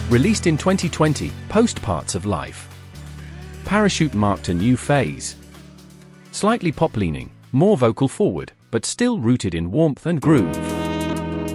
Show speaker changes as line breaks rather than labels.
Released in 2020, Post Parts of Life. Parachute marked a new phase. Slightly pop-leaning, more vocal forward, but still rooted in warmth and groove.